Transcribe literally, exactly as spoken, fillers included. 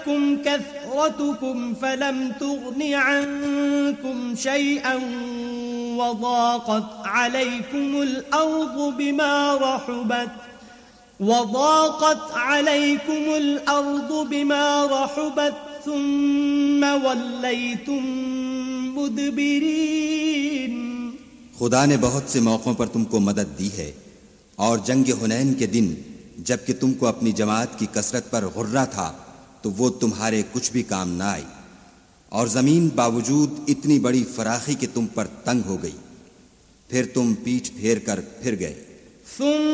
कुम कसरतुकुम फलम तुगनि अन्कुम शैअन वज़ाक़त अलैकुमुल अर्दु बिमा रहुबत वज़ाक़त अलैकुमुल अर्दु बिमा रहुबत सुम्मा वल्लैतुम मुदबिरीन। खुदा ने बहुत से मौक़ों पर तुमको मदद दी है, और जंग हुनैन के दिन जबकि तुमको अपनी जमात की कसरत पर गुर्रा था तो वो तुम्हारे कुछ भी काम न आई, और जमीन बावजूद इतनी बड़ी फराखी कि तुम पर तंग हो गई, फिर तुम पीठ फेर कर फिर गए।